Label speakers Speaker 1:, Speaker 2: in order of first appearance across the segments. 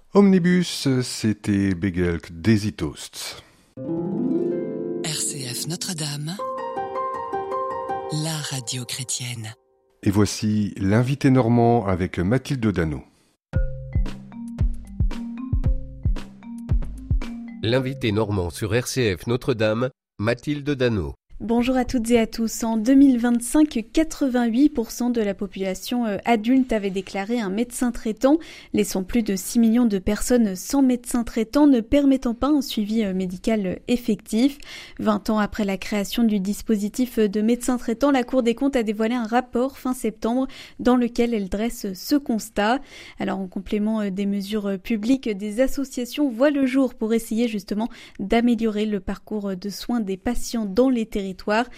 Speaker 1: Omnibus, c'était Begelk Daisy Toast.
Speaker 2: RCF Notre-Dame, la radio chrétienne.
Speaker 1: Et voici l'invité normand avec Mathilde Dano.
Speaker 3: L'invité normand sur RCF Notre-Dame, Mathilde Dano.
Speaker 4: Bonjour à toutes et à tous. En 2025, 88% de la population adulte avait déclaré un médecin traitant, laissant plus de 6 millions de personnes sans médecin traitant, ne permettant pas un suivi médical effectif. 20 ans après la création du dispositif de médecin traitant, la Cour des comptes a dévoilé un rapport fin septembre dans lequel elle dresse ce constat. Alors, en complément des mesures publiques, des associations voient le jour pour essayer justement d'améliorer le parcours de soins des patients dans les territoires.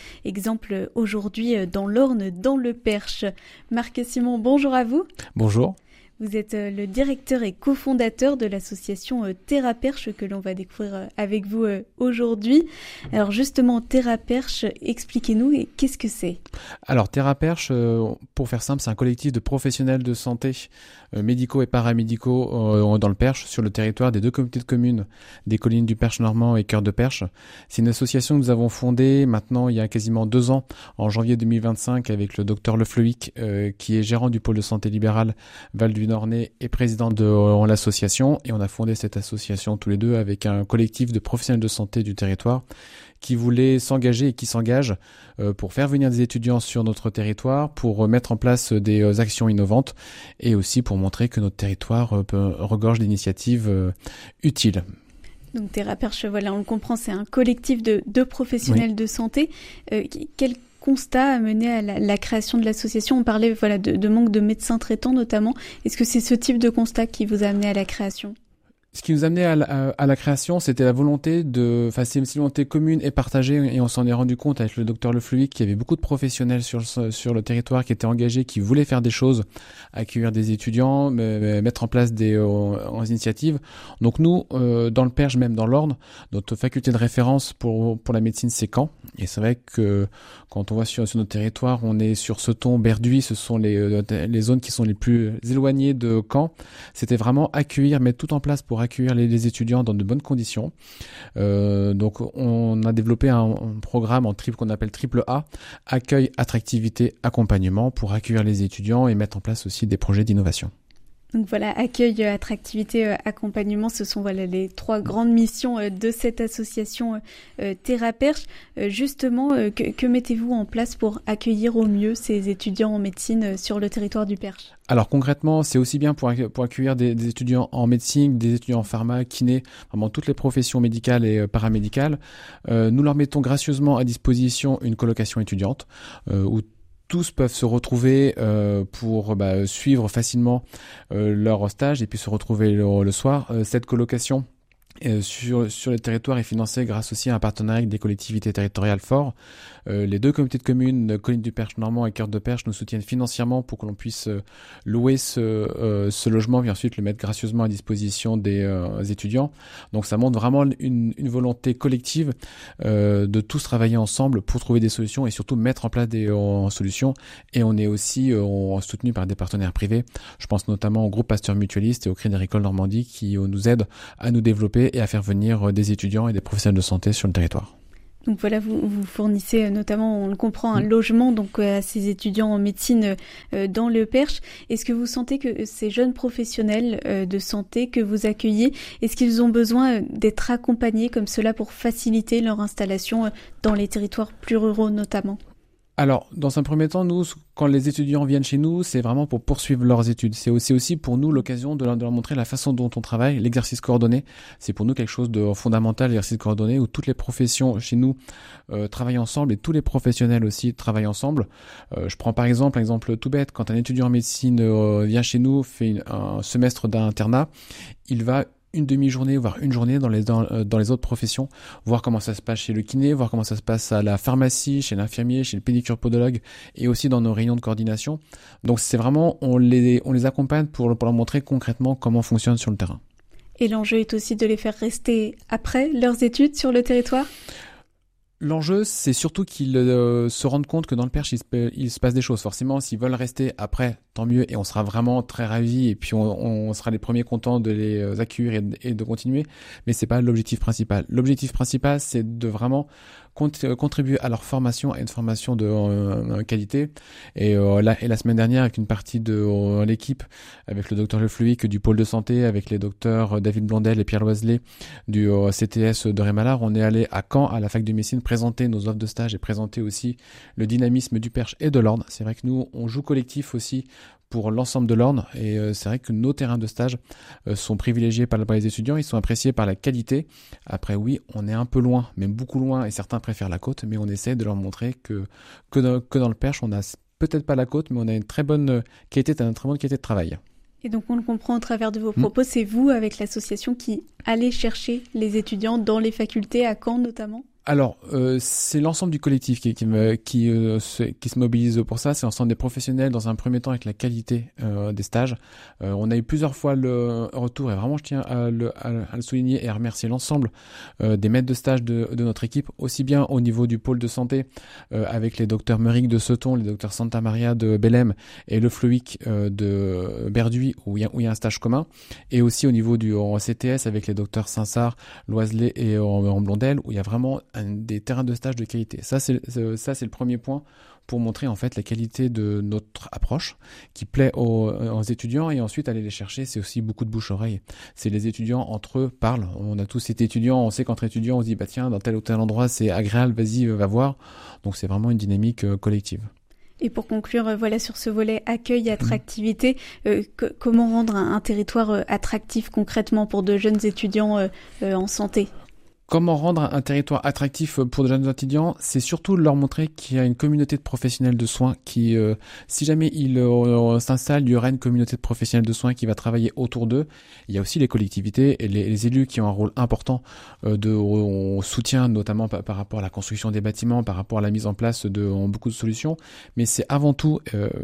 Speaker 4: Exemple aujourd'hui dans l'Orne, dans le Perche. Marc Simon, bonjour à vous.
Speaker 5: Bonjour.
Speaker 4: Vous êtes le directeur et cofondateur de l'association Theraperche que l'on va découvrir avec vous aujourd'hui. Alors justement, Theraperche, expliquez-nous qu'est-ce que c'est ?
Speaker 5: Alors Theraperche, pour faire simple, c'est un collectif de professionnels de santé médicaux et paramédicaux dans le Perche, sur le territoire des deux communautés de communes, des collines du Perche normand et Cœur de Perche. C'est une association que nous avons fondée maintenant il y a quasiment 2 ans, en janvier 2025, avec le docteur Le Fleuic, qui est gérant du pôle de santé libérale Val du Nord-Nez et président de l'association. Et on a fondé cette association tous les deux avec un collectif de professionnels de santé du territoire qui voulait s'engager et qui s'engage pour faire venir des étudiants sur notre territoire, pour mettre en place des actions innovantes et aussi pour montrer que notre territoire regorge d'initiatives utiles.
Speaker 4: Donc Theraperche, voilà, on le comprend, c'est un collectif de professionnels de santé. Quel constat a mené à la création de l'association ? On parlait de manque de médecins traitants notamment. Est-ce que c'est ce type de constat qui vous a amené à la création ?
Speaker 5: Ce qui nous a amené à la création, c'était la volonté c'est une volonté commune et partagée, et on s'en est rendu compte avec le docteur Le Fleuic qu'il y avait beaucoup de professionnels sur le territoire qui étaient engagés, qui voulaient faire des choses, accueillir des étudiants, mettre en place des initiatives. Donc nous, dans le Perche, même dans l'Orne, notre faculté de référence pour la médecine, c'est Caen. Et c'est vrai que quand on voit sur notre territoire, on est sur Ceton, Berduy, ce sont les zones qui sont les plus éloignées de Caen. C'était vraiment accueillir, mettre tout en place pour accueillir les étudiants dans de bonnes conditions. Donc on a développé un programme qu'on appelle triple A, accueil, attractivité, accompagnement, pour accueillir les étudiants et mettre en place aussi des projets d'innovation.
Speaker 4: Donc voilà, accueil, attractivité, accompagnement, ce sont les 3 grandes missions de cette association Theraperche. Justement, que mettez-vous en place pour accueillir au mieux ces étudiants en médecine sur le territoire du Perche ?
Speaker 5: Alors concrètement, c'est aussi bien pour accueillir des étudiants en médecine, des étudiants en pharma, kiné, vraiment toutes les professions médicales et paramédicales. Nous leur mettons gracieusement à disposition une colocation étudiante où tous peuvent se retrouver pour suivre facilement leur stage et puis se retrouver le soir. Cette colocation sur le territoire est financée grâce aussi à un partenariat avec des collectivités territoriales forts. Les 2 communautés de communes, Collines du Perche normand et Cœur de Perche, nous soutiennent financièrement pour que l'on puisse louer ce logement et ensuite le mettre gracieusement à disposition des étudiants. Donc ça montre vraiment une volonté collective de tous travailler ensemble pour trouver des solutions et surtout mettre en place des solutions. Et on est aussi soutenu par des partenaires privés. Je pense notamment au groupe Pasteur Mutualiste et au Crédit Agricole Normandie qui nous aident à nous développer et à faire venir des étudiants et des professionnels de santé sur le territoire.
Speaker 4: Donc voilà, vous fournissez notamment, on le comprend, un logement donc à ces étudiants en médecine dans le Perche. Est-ce que vous sentez que ces jeunes professionnels de santé que vous accueillez, est-ce qu'ils ont besoin d'être accompagnés comme cela pour faciliter leur installation dans les territoires plus ruraux notamment ?
Speaker 5: Alors, dans un premier temps, nous, quand les étudiants viennent chez nous, c'est vraiment pour poursuivre leurs études. C'est aussi pour nous l'occasion de leur montrer la façon dont on travaille, l'exercice coordonné. C'est pour nous quelque chose de fondamental, l'exercice coordonné, où toutes les professions chez nous travaillent ensemble et tous les professionnels aussi travaillent ensemble. Je prends par exemple un exemple tout bête. Quand un étudiant en médecine vient chez nous, fait un semestre d'internat, il va une demi-journée, voire une journée dans les autres professions, voir comment ça se passe chez le kiné, voir comment ça se passe à la pharmacie, chez l'infirmier, chez le pédicure-podologue et aussi dans nos réunions de coordination. Donc c'est vraiment, on les accompagne pour leur montrer concrètement comment fonctionne sur le terrain.
Speaker 4: Et l'enjeu est aussi de les faire rester après leurs études sur le territoire ?
Speaker 5: L'enjeu, c'est surtout qu'ils se rendent compte que dans le Perche, il se passe des choses. Forcément, s'ils veulent rester après, tant mieux, et on sera vraiment très ravis, et puis on sera les premiers contents de les accueillir et de continuer. Mais c'est pas l'objectif principal. L'objectif principal, c'est de vraiment contribuer à leur formation, à une formation de qualité. Et la semaine dernière, avec une partie de l'équipe, avec le docteur Le Fluic du pôle de santé, avec les docteurs David Blondel et Pierre Loiselet du CTS de Rémalard, on est allé à Caen, à la fac de médecine, présenter nos offres de stage et présenter aussi le dynamisme du Perche et de l'Orne. C'est vrai que nous, on joue collectif aussi pour l'ensemble de l'Orne, et c'est vrai que nos terrains de stage sont privilégiés par les étudiants, ils sont appréciés par la qualité. Après oui, on est un peu loin, même beaucoup loin, et certains préfèrent la côte, mais on essaie de leur montrer que dans le Perche, on a peut-être pas la côte, mais on a une très bonne qualité de travail.
Speaker 4: Et donc on le comprend au travers de vos propos, c'est vous avec l'association qui allez chercher les étudiants dans les facultés, à Caen notamment ?
Speaker 5: Alors, c'est l'ensemble du collectif qui se mobilise pour ça. C'est l'ensemble des professionnels, dans un premier temps, avec la qualité des stages. On a eu plusieurs fois le retour, et vraiment, je tiens à le souligner et à remercier l'ensemble des maîtres de stage de notre équipe, aussi bien au niveau du pôle de santé, avec les docteurs Meuric de Seton, les docteurs Santa Maria de Bellem et le Fluic de Berduy, où il y a un stage commun, et aussi au niveau du CTS, avec les docteurs Sinsart, Loiselet et Blondel, où il y a vraiment des terrains de stage de qualité. Ça, c'est le premier point pour montrer en fait la qualité de notre approche qui plaît aux étudiants, et ensuite aller les chercher, c'est aussi beaucoup de bouche-oreille. C'est les étudiants entre eux parlent. On a tous été étudiants, on sait qu'entre étudiants, on se dit bah tiens, dans tel ou tel endroit, c'est agréable, vas-y, va voir. Donc c'est vraiment une dynamique collective.
Speaker 4: Et pour conclure, voilà, sur ce volet accueil, attractivité, comment rendre un territoire attractif concrètement pour de jeunes étudiants en santé ?
Speaker 5: Comment rendre un territoire attractif pour de jeunes étudiants ? C'est surtout leur montrer qu'il y a une communauté de professionnels de soins qui, si jamais ils s'installent, il y aura une communauté de professionnels de soins qui va travailler autour d'eux. Il y a aussi les collectivités et les élus qui ont un rôle important de soutien, notamment par rapport à la construction des bâtiments, par rapport à la mise en place de beaucoup de solutions. Mais c'est avant tout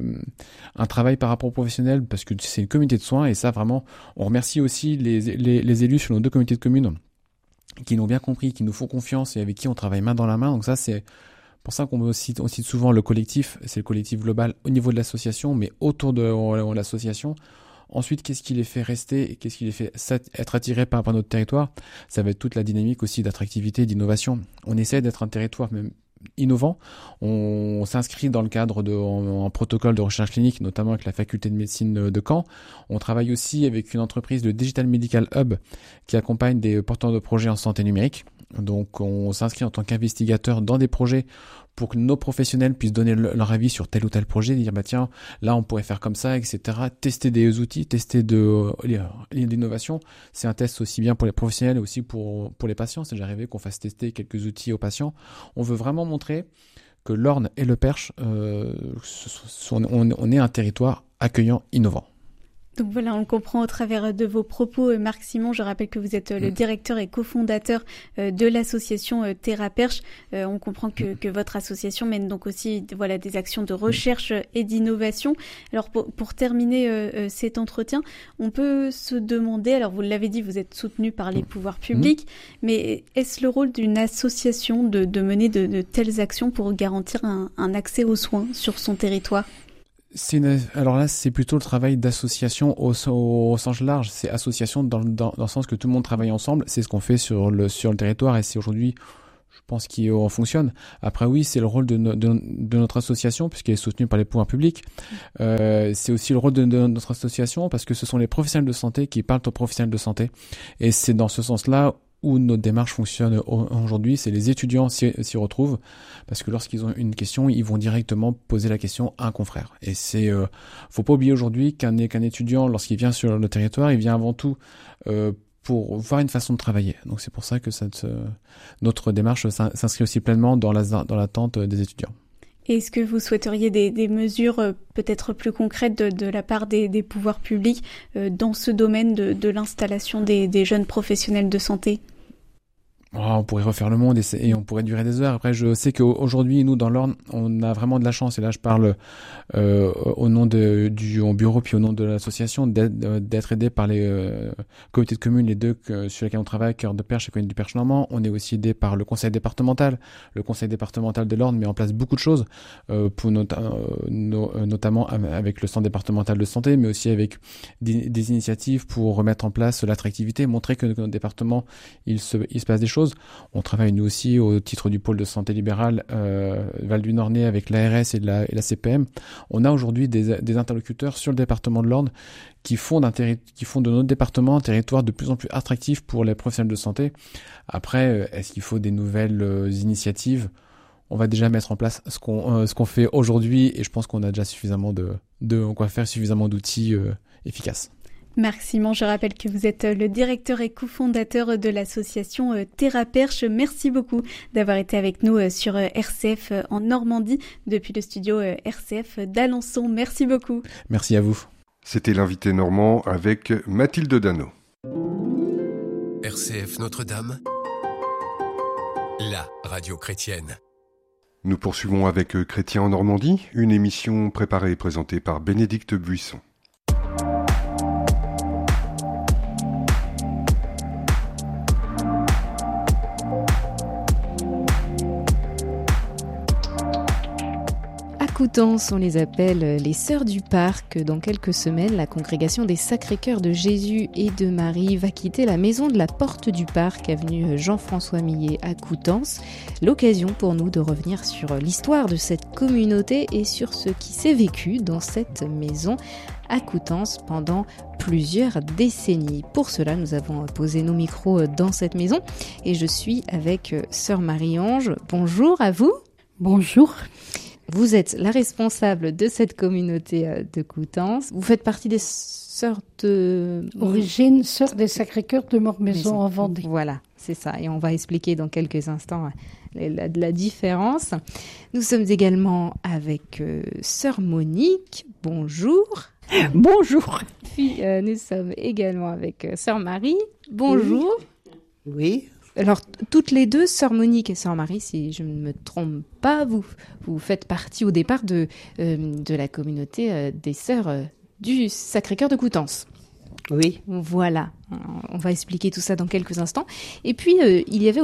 Speaker 5: un travail par rapport aux professionnels, parce que c'est une communauté de soins, et ça vraiment, on remercie aussi les élus sur nos 2 communautés de communes qui l'ont bien compris, qui nous font confiance et avec qui on travaille main dans la main. Donc ça, c'est pour ça qu'on cite souvent le collectif. C'est le collectif global au niveau de l'association, mais autour de l'association. Ensuite, qu'est-ce qui les fait rester et qu'est-ce qui les fait être attirés par notre territoire ? Ça va être toute la dynamique aussi d'attractivité, d'innovation. On essaie d'être un territoire même innovant. On s'inscrit dans le cadre d'un protocole de recherche clinique, notamment avec la faculté de médecine de Caen. On travaille aussi avec une entreprise, le Digital Medical Hub, qui accompagne des porteurs de projets en santé numérique. Donc on s'inscrit en tant qu'investigateur dans des projets pour que nos professionnels puissent donner leur avis sur tel ou tel projet, dire bah tiens, là on pourrait faire comme ça, etc. Tester des outils, tester de l'innovation. C'est un test aussi bien pour les professionnels et aussi pour les patients. C'est déjà arrivé qu'on fasse tester quelques outils aux patients. On veut vraiment montrer que l'Orne et le Perche, on est un territoire accueillant, innovant.
Speaker 4: Donc voilà, on le comprend au travers de vos propos. Marc Simon, je rappelle que vous êtes le directeur et cofondateur de l'association TerraPerche. On comprend que votre association mène donc aussi des actions de recherche et d'innovation. Alors pour terminer cet entretien, on peut se demander, alors vous l'avez dit, vous êtes soutenu par les pouvoirs publics, mais est-ce le rôle d'une association de mener de telles actions pour garantir un accès aux soins sur son territoire ?
Speaker 5: Alors là, c'est plutôt le travail d'association au sens large. C'est association dans le sens que tout le monde travaille ensemble. C'est ce qu'on fait sur le territoire, et c'est aujourd'hui, je pense, qui fonctionne. Après, oui, c'est le rôle de notre association, puisqu'elle est soutenue par les pouvoirs publics. C'est aussi le rôle de notre association, parce que ce sont les professionnels de santé qui parlent aux professionnels de santé. Et c'est dans ce sens-là où notre démarche fonctionne aujourd'hui. C'est les étudiants s'y retrouvent, parce que lorsqu'ils ont une question, ils vont directement poser la question à un confrère. Et faut pas oublier aujourd'hui qu'un étudiant, lorsqu'il vient sur le territoire, il vient avant tout pour voir une façon de travailler. Donc c'est pour ça que notre démarche s'inscrit aussi pleinement dans l'attente des étudiants.
Speaker 4: Est-ce que vous souhaiteriez des mesures peut-être plus concrètes de la part des pouvoirs publics dans ce domaine de l'installation des jeunes professionnels de santé ?
Speaker 5: On pourrait refaire le monde et on pourrait durer des heures. Après, je sais qu'aujourd'hui, nous, dans l'Orne, on a vraiment de la chance. Et là, je parle au nom du bureau puis au nom de l'association, d'être aidé par les comités de communes, les deux sur lesquels on travaille, Cœur de Perche et Commune du Perche Normand. On est aussi aidé par le conseil départemental. Le conseil départemental de l'Orne met en place beaucoup de choses, pour notamment avec le centre départemental de santé, mais aussi avec des initiatives pour remettre en place l'attractivité, montrer que notre département, il se passe des choses. On travaille nous aussi au titre du pôle de santé libérale Val du Nord-Nez avec l'ARS et la CPM. On a aujourd'hui des interlocuteurs sur le département de l'Orne qui font de notre département un territoire de plus en plus attractif pour les professionnels de santé. Après, est-ce qu'il faut des nouvelles initiatives ? On va déjà mettre en place ce qu'on fait aujourd'hui et je pense qu'on a déjà suffisamment suffisamment d'outils efficaces.
Speaker 4: Marc Simon, je rappelle que vous êtes le directeur et cofondateur de l'association TerraPerche. Merci beaucoup d'avoir été avec nous sur RCF en Normandie depuis le studio RCF d'Alençon. Merci beaucoup.
Speaker 5: Merci à vous.
Speaker 1: C'était l'invité normand avec Mathilde Dano.
Speaker 3: RCF Notre-Dame, la radio chrétienne.
Speaker 1: Nous poursuivons avec Chrétien en Normandie, une émission préparée et présentée par Bénédicte Buisson.
Speaker 6: À Coutances, on les appelle les Sœurs du Parc. Dans quelques semaines, la congrégation des Sacré-Cœur de Jésus et de Marie va quitter la maison de la Porte du Parc, avenue Jean-François Millet à Coutances. L'occasion pour nous de revenir sur l'histoire de cette communauté et sur ce qui s'est vécu dans cette maison à Coutances pendant plusieurs décennies. Pour cela, nous avons posé nos micros dans cette maison et je suis avec Sœur Marie-Ange. Bonjour à vous.
Speaker 7: Bonjour.
Speaker 6: Vous êtes la responsable de cette communauté de Coutances. Vous faites partie des sœurs de...
Speaker 7: Origine, sœur des Sacré-Cœur de Mormaison en Vendée.
Speaker 6: Voilà, c'est ça. Et on va expliquer dans quelques instants la différence. Nous sommes également avec sœur Monique. Bonjour.
Speaker 7: Bonjour.
Speaker 6: Puis nous sommes également avec sœur Marie. Bonjour.
Speaker 7: Oui.
Speaker 6: Alors, toutes les deux, sœur Monique et sœur Marie, si je ne me trompe pas, vous faites partie au départ de la communauté des sœurs du Sacré-Cœur de Coutances.
Speaker 7: Oui.
Speaker 6: Voilà, on va expliquer tout ça dans quelques instants. Et puis, il y a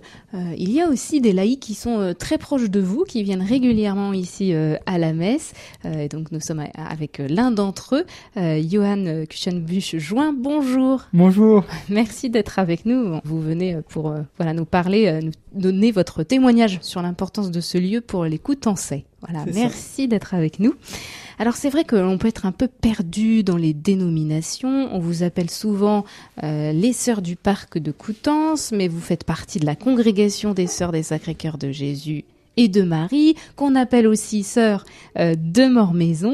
Speaker 6: aussi des laïcs qui sont très proches de vous, qui viennent régulièrement ici à la messe. Donc, nous sommes avec l'un d'entre eux, Johan Kuchenbusch-Join. Bonjour.
Speaker 8: Bonjour.
Speaker 6: Merci d'être avec nous. Vous venez pour nous parler, nous donner votre témoignage sur l'importance de ce lieu pour les Coutançais. Voilà, merci d'être avec nous. Alors c'est vrai qu'on peut être un peu perdu dans les dénominations. On vous appelle souvent les Sœurs du Parc de Coutances, mais vous faites partie de la congrégation des Sœurs des Sacré-Cœur de Jésus et de Marie, qu'on appelle aussi Sœurs de Mormaison.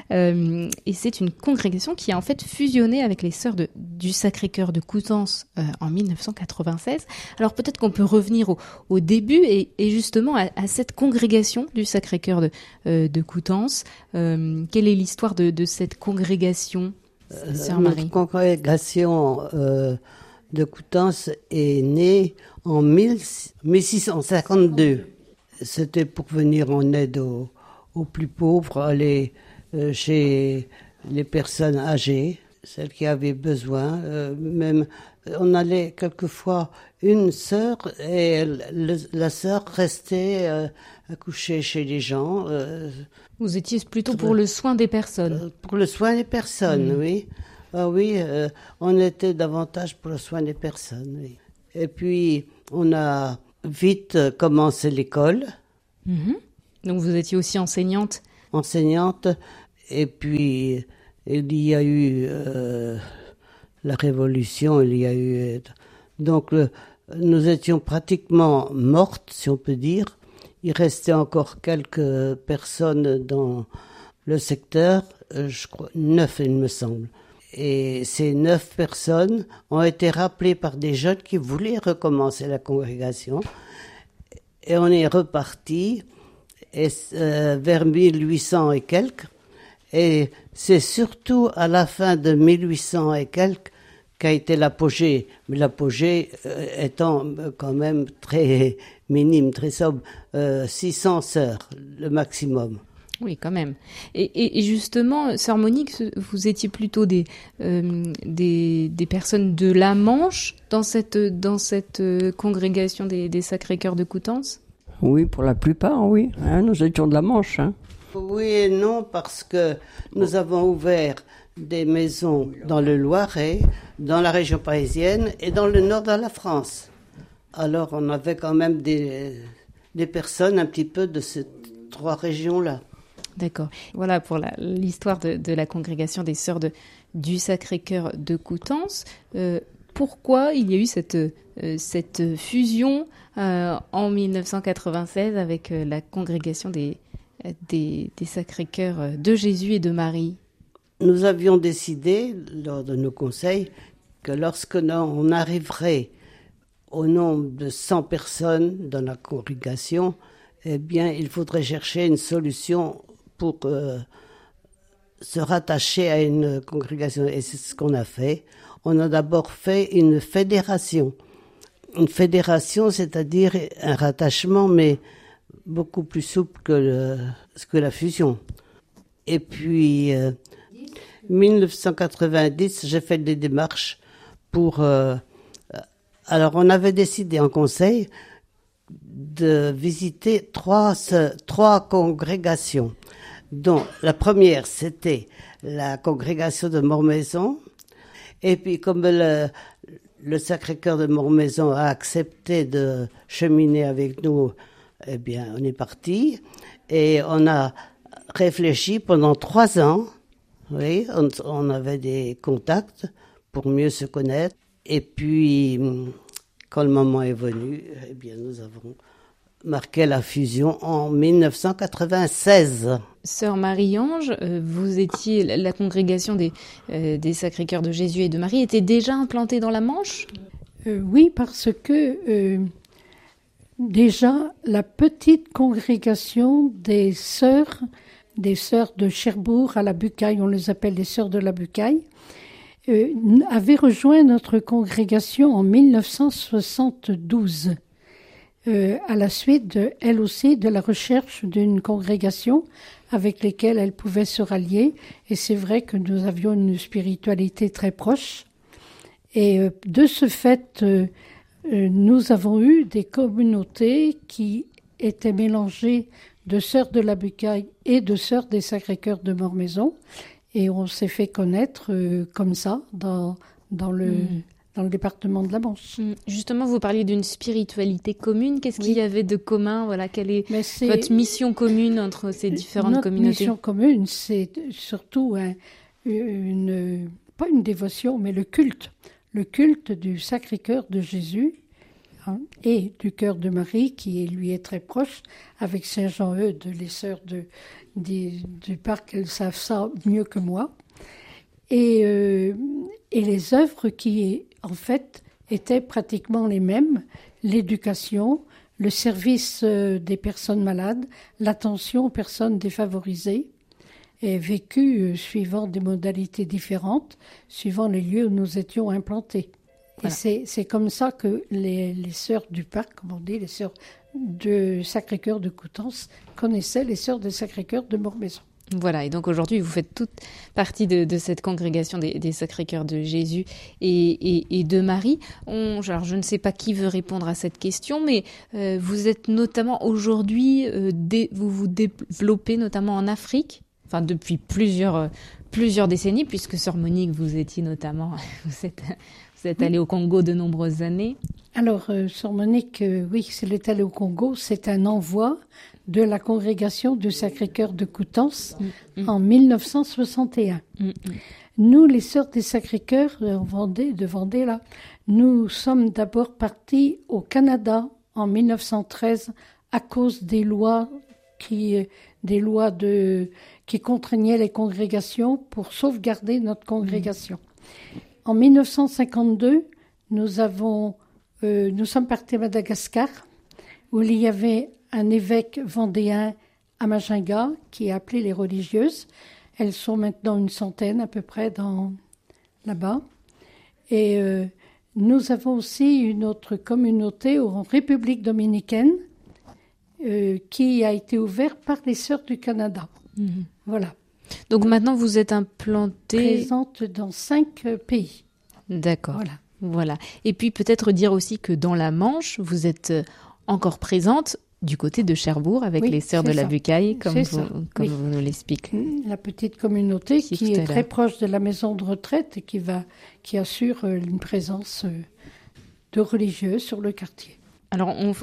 Speaker 6: Et c'est une congrégation qui a en fait fusionné avec les Sœurs du Sacré-Cœur de Coutances en 1996. Alors peut-être qu'on peut revenir au début et justement à cette congrégation du Sacré-Cœur de Coutances. Quelle est l'histoire de cette congrégation, Sœur Marie?
Speaker 9: Notre congrégation de Coutances est née en 1652. C'était pour venir en aide aux plus pauvres, aller chez les personnes âgées, celles qui avaient besoin. Même, on allait quelquefois une sœur et la sœur restait accoucher chez les gens.
Speaker 6: Vous étiez plutôt pour le soin des personnes.
Speaker 9: Pour le soin des personnes, oui. Ah oui, on était davantage pour le soin des personnes, oui. Et puis, on a vite commencé l'école.
Speaker 6: Mmh. Donc vous étiez aussi enseignante.
Speaker 9: Enseignante, et puis il y a eu la Révolution, donc nous étions pratiquement mortes, si on peut dire. Il restait encore quelques personnes dans le secteur, je crois 9 il me semble. Et ces 9 personnes ont été rappelées par des jeunes qui voulaient recommencer la congrégation. Et on est reparti vers 1800 et quelques. Et c'est surtout à la fin de 1800 et quelques qu'a été l'apogée, mais l'apogée étant quand même très minime, très sobre, 600 sœurs, le maximum.
Speaker 6: Oui, quand même. Et justement, sœur Monique, vous étiez plutôt des personnes de la Manche dans cette congrégation des Sacré-Cœur de Coutances ?
Speaker 8: Oui, pour la plupart, oui. Nous étions de la Manche.
Speaker 9: Oui et non, parce que nous avons ouvert des maisons dans le Loiret, dans la région parisienne et dans le nord de la France. Alors on avait quand même des personnes un petit peu de ces 3 régions-là. D'accord.
Speaker 6: Voilà pour l'histoire de la congrégation des Sœurs du Sacré-Cœur de Coutances. Pourquoi il y a eu cette fusion en 1996 avec la congrégation des Sacré-Cœurs de Jésus et de Marie ?
Speaker 9: Nous avions décidé, lors de nos conseils, que lorsque on arriverait au nombre de 100 personnes dans la congrégation, eh bien, il faudrait chercher une solution pour se rattacher à une congrégation. Et c'est ce qu'on a fait. On a d'abord fait une fédération. Une fédération, c'est-à-dire un rattachement, mais beaucoup plus souple que la fusion. Et puis, 1990, j'ai fait des démarches pour... alors, on avait décidé en conseil de visiter trois congrégations. Donc, la première, c'était la congrégation de Mormaison. Et puis, comme le Sacré-Cœur de Mormaison a accepté de cheminer avec nous, eh bien, on est parti. Et on a réfléchi pendant 3 ans. Oui, on avait des contacts pour mieux se connaître. Et puis, quand le moment est venu, eh bien, nous avons marqué la fusion en 1996.
Speaker 6: Sœur Marie-Ange, vous étiez, la congrégation des Sacré-Cœurs de Jésus et de Marie était déjà implantée dans la Manche ?
Speaker 7: Oui, parce que déjà, la petite congrégation des sœurs de Cherbourg à la Bucaille, on les appelle les sœurs de la Bucaille, avait rejoint notre congrégation en 1972. À la suite, elle aussi, de la recherche d'une congrégation avec lesquelles elle pouvait se rallier. Et c'est vrai que nous avions une spiritualité très proche. Et de ce fait, nous avons eu des communautés qui étaient mélangées de sœurs de la Bucaille et de sœurs des Sacré-Cœurs de Mormaison. Et on s'est fait connaître comme ça dans le département de la Manche.
Speaker 6: Justement, vous parliez d'une spiritualité commune. Qu'est-ce qu'il y avait de commun ? Voilà, quelle est votre mission commune entre ces différentes communautés ?
Speaker 7: Notre mission commune, c'est surtout pas une dévotion, mais le culte du Sacré-Cœur de Jésus et du Cœur de Marie, qui lui est très proche, avec Saint-Jean-Eudes, les sœurs du parc, elles savent ça mieux que moi. Et les œuvres qui, en fait, étaient pratiquement les mêmes, l'éducation, le service des personnes malades, l'attention aux personnes défavorisées, est vécue suivant des modalités différentes, suivant les lieux où nous étions implantés. Voilà. Et c'est comme ça que les sœurs du parc, comme on dit, les sœurs de Sacré-Cœur de Coutances, connaissaient les sœurs de Sacré-Cœur de Mormaison.
Speaker 6: Voilà, et donc aujourd'hui, vous faites toute partie de cette congrégation des Sacré-Cœurs de Jésus et de Marie. Alors, je ne sais pas qui veut répondre à cette question, mais vous êtes notamment aujourd'hui, vous vous développez notamment en Afrique, enfin depuis plusieurs décennies, puisque Sœur Monique, vous étiez notamment, vous êtes allée au Congo de nombreuses années.
Speaker 7: Alors, Sœur Monique, oui, elle est allée au Congo, c'est un envoi de la congrégation du Sacré-Cœur de Coutances en 1961. Nous, les Sœurs des Sacré-Cœurs de Vendée, là, nous sommes d'abord partis au Canada en 1913 à cause des lois qui contraignaient les congrégations pour sauvegarder notre congrégation. En 1952, nous sommes partis à Madagascar, où il y avait un évêque vendéen à Majinga qui a appelé les religieuses. Elles sont maintenant une centaine à peu près là-bas. Et nous avons aussi une autre communauté en République dominicaine qui a été ouverte par les Sœurs du Canada. Voilà.
Speaker 6: Donc maintenant, vous êtes implantée...
Speaker 7: Présente dans 5 pays.
Speaker 6: D'accord. Voilà. Et puis peut-être dire aussi que dans la Manche, vous êtes encore présente du côté de Cherbourg avec les Sœurs de la Bucaille, comme vous nous l'expliquez.
Speaker 7: La petite communauté qui est très proche de la maison de retraite et qui assure une présence de religieux sur le quartier.
Speaker 6: Alors on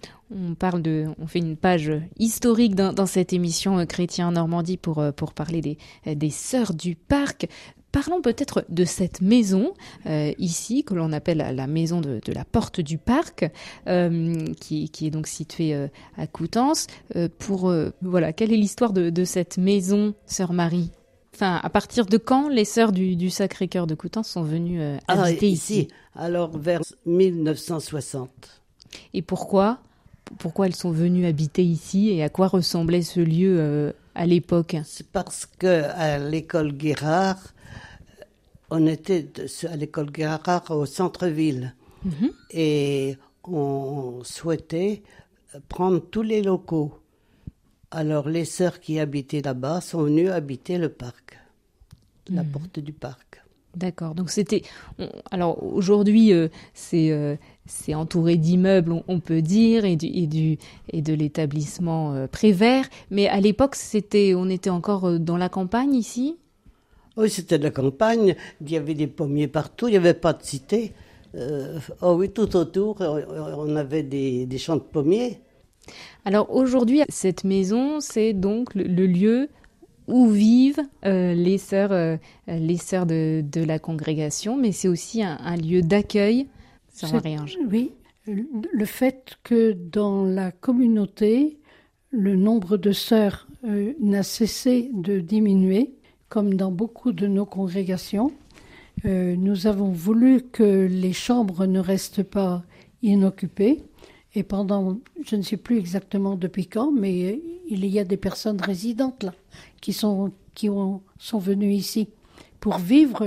Speaker 6: fait une page historique dans cette émission Chrétien en Normandie pour parler des Sœurs du Parc. Parlons peut-être de cette maison ici, que l'on appelle la maison de la Porte du Parc, qui est donc située à Coutances. Quelle est l'histoire de cette maison, Sœur Marie ? Enfin, à partir de quand les Sœurs du Sacré-Cœur de Coutances sont venues habiter ici ?
Speaker 9: Alors, vers 1960.
Speaker 6: Et pourquoi elles sont venues habiter ici et à quoi ressemblait ce lieu à l'époque ?
Speaker 9: C'est parce qu'à l'école Guérard, on était à l'école Guérard au centre-ville et on souhaitait prendre tous les locaux. Alors les sœurs qui habitaient là-bas sont venues habiter le parc, la porte du parc.
Speaker 6: D'accord, donc c'était... Alors aujourd'hui, c'est entouré d'immeubles, on peut dire, et de l'établissement Prévert, mais à l'époque, on était encore dans la campagne ici ?
Speaker 9: Oui, c'était de la campagne, il y avait des pommiers partout, il n'y avait pas de cité. Tout autour, on avait des champs de pommiers.
Speaker 6: Alors aujourd'hui, cette maison, c'est donc le lieu où vivent les sœurs de la congrégation, mais c'est aussi un lieu d'accueil, Sœur Marie-Ange.
Speaker 7: Oui, le fait que dans la communauté, le nombre de sœurs n'a cessé de diminuer, comme dans beaucoup de nos congrégations. Nous avons voulu que les chambres ne restent pas inoccupées. Et pendant, je ne sais plus exactement depuis quand, mais il y a des personnes résidentes là, qui sont venues ici pour vivre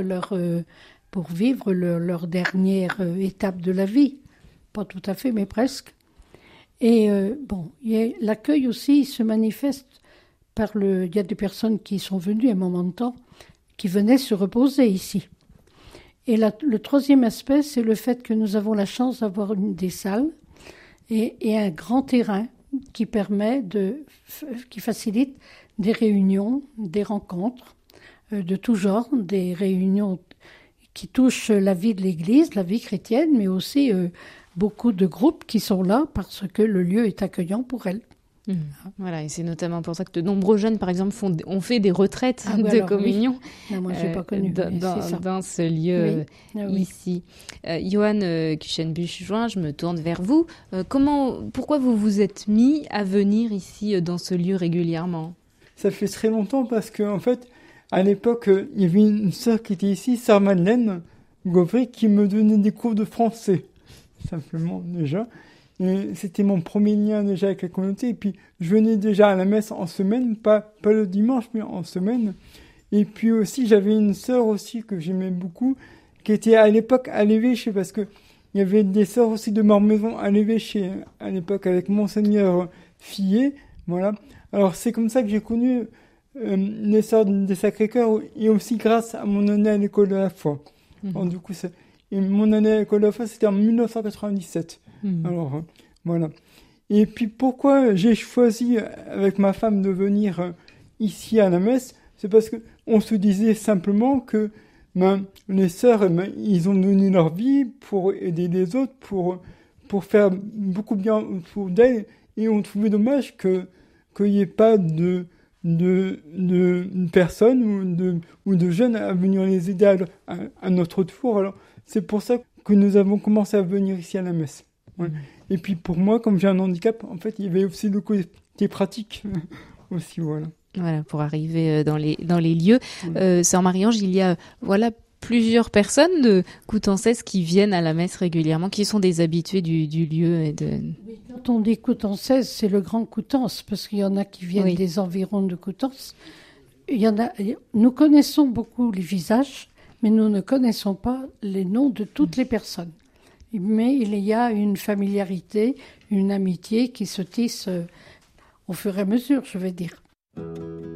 Speaker 7: leur dernière étape de la vie. Pas tout à fait, mais presque. Et l'accueil aussi se manifeste il y a des personnes qui sont venues à un moment de temps, qui venaient se reposer ici. Et le troisième aspect, c'est le fait que nous avons la chance d'avoir des salles et un grand terrain qui facilite des réunions, des rencontres de tout genre, des réunions qui touchent la vie de l'Église, la vie chrétienne, mais aussi beaucoup de groupes qui sont là parce que le lieu est accueillant pour elles.
Speaker 6: Voilà, et c'est notamment pour ça que de nombreux jeunes, par exemple, ont fait des retraites de communion
Speaker 7: moi, j'ai pas connu,
Speaker 6: dans ce lieu ici. Johan Kuchenbusch-Join, je me tourne vers vous. Pourquoi vous vous êtes mis à venir ici dans ce lieu régulièrement ?
Speaker 10: Ça fait très longtemps parce qu'en fait, à l'époque, il y avait une sœur qui était ici, Sœur Madeleine Gauvry, qui me donnait des cours de français, simplement déjà. Et c'était mon premier lien déjà avec la communauté. Et puis, je venais déjà à la messe en semaine, pas le dimanche, mais en semaine. Et puis aussi, j'avais une sœur aussi que j'aimais beaucoup, qui était à l'époque à l'évêché, parce que il y avait des sœurs aussi de Mormaison à l'évêché, à l'époque, avec Monseigneur Fillet. Voilà. Alors, c'est comme ça que j'ai connu les sœurs des Sacré-Cœur, et aussi grâce à mon année à l'école de la foi. Alors, du coup, mon année à l'école de la foi, c'était en 1997. Alors, voilà. Et puis, pourquoi j'ai choisi, avec ma femme, de venir ici à la messe ? C'est parce qu'on se disait simplement que les sœurs, ils ont donné leur vie pour aider les autres, pour faire beaucoup bien autour d'elles, et on trouvait dommage qu'il n'y ait pas de personnes ou de jeunes à venir les aider à notre tour. Alors, c'est pour ça que nous avons commencé à venir ici à la messe. Ouais. Et puis pour moi, comme j'ai un handicap, en fait, il y avait aussi le côté pratique aussi, voilà.
Speaker 6: Voilà, pour arriver dans les lieux. Sœur Marie-Ange, il y a plusieurs personnes de Coutances qui viennent à la messe régulièrement, qui sont des habitués du lieu.
Speaker 7: Quand on dit Coutances, c'est le Grand Coutances, parce qu'il y en a qui viennent des environs de Coutances. Nous connaissons beaucoup les visages, mais nous ne connaissons pas les noms de toutes les personnes. Mais il y a une familiarité, une amitié qui se tisse au fur et à mesure, je vais dire.